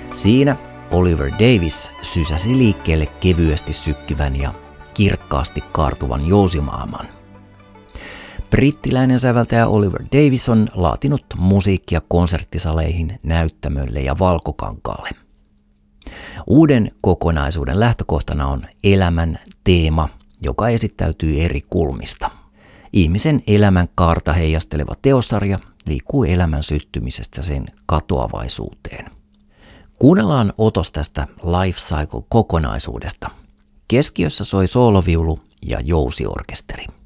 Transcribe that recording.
Siinä Oliver Davies sysäsi liikkeelle kevyesti sykkivän ja kirkkaasti kaartuvan jousimaailman. Brittiläinen säveltäjä Oliver Davies on laatinut musiikkia konserttisaleihin, näyttämölle ja valkokankaalle. Uuden kokonaisuuden lähtökohtana on elämän teema, joka esittäytyy eri kulmista. Ihmisen elämän kaarta heijasteleva teossarja liikkuu elämän syttymisestä sen katoavaisuuteen. Kuunnellaan otos tästä Life Cycle-kokonaisuudesta. Keskiössä soi sooloviulu ja jousiorkesteri.